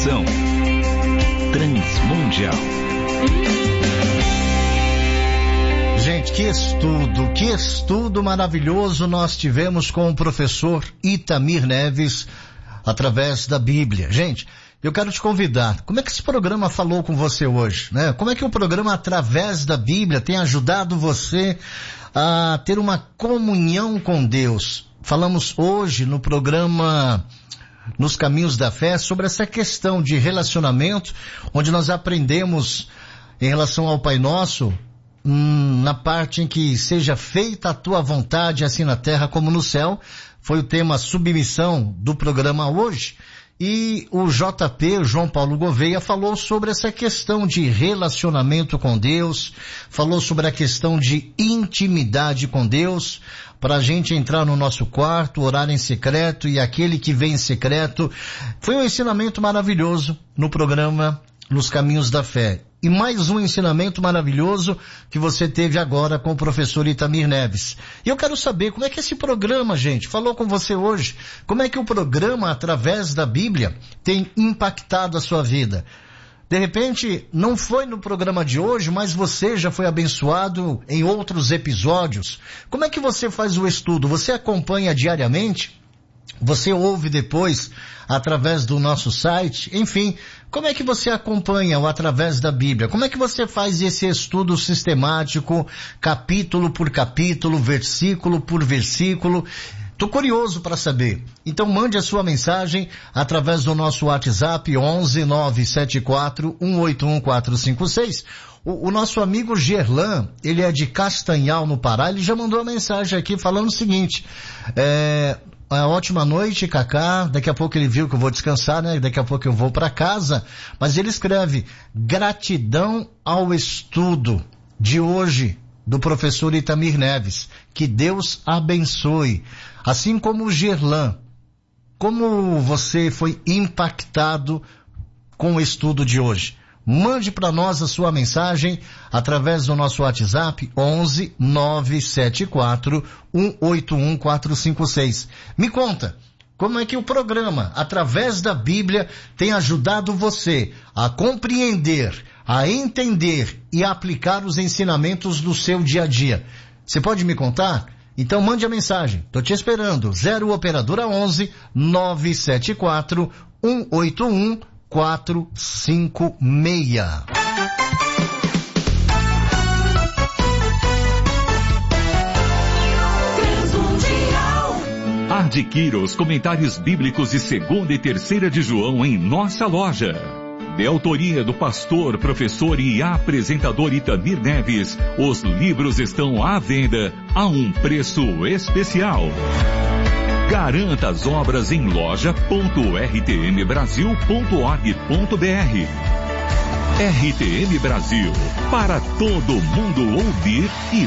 Apresentação Transmundial. Gente, que estudo maravilhoso nós tivemos com o professor Itamir Neves através da Bíblia. Gente, eu quero te convidar. Como é que esse programa falou com você hoje, né? Como é que o programa através da Bíblia tem ajudado você a ter uma comunhão com Deus? Falamos hoje no programa Nos Caminhos da Fé sobre essa questão de relacionamento, onde nós aprendemos em relação ao Pai Nosso, na parte em que seja feita a tua vontade, assim na terra como no céu. Foi o tema submissão do programa hoje. E o JP, o João Paulo Gouveia, falou sobre essa questão de relacionamento com Deus, falou sobre a questão de intimidade com Deus, para a gente entrar no nosso quarto, orar em secreto, e aquele que vem em secreto. Foi um ensinamento maravilhoso no programa Nos Caminhos da Fé. E mais um ensinamento maravilhoso que você teve agora com o professor Itamir Neves. E eu quero saber como é que esse programa, gente, falou com você hoje. Como é que o programa, através da Bíblia, tem impactado a sua vida? De repente, não foi no programa de hoje, mas você já foi abençoado em outros episódios. Como é que você faz o estudo? Você acompanha diariamente? Você ouve depois através do nosso site? Enfim, como é que você acompanha o através da Bíblia? Como é que você faz esse estudo sistemático, capítulo por capítulo, versículo por versículo? Tô curioso para saber. Então mande a sua mensagem através do nosso WhatsApp 11 974 181 456. O nosso amigo Gerlan, ele é de Castanhal, no Pará, ele já mandou uma mensagem aqui falando o seguinte: ótima noite, Cacá. Daqui a pouco ele viu que eu vou descansar, né? Daqui a pouco eu vou para casa. Mas ele escreve: gratidão ao estudo de hoje do professor Itamir Neves. Que Deus abençoe. Assim como o Gerlan, como você foi impactado com o estudo de hoje? Mande para nós a sua mensagem através do nosso WhatsApp 11 974 181 456. Me conta, como é que o programa, através da Bíblia, tem ajudado você a compreender, a entender e a aplicar os ensinamentos do seu dia a dia? Você pode me contar? Então mande a mensagem. Tô te esperando. 0 operadora 11 974 181 456. Adquira os comentários bíblicos de 2ª e 3ª de João em nossa loja. De autoria do pastor, professor e apresentador Itamir Neves, os livros estão à venda a um preço especial. Garanta as obras em loja.rtmbrasil.org.br. RTM Brasil, para todo mundo ouvir e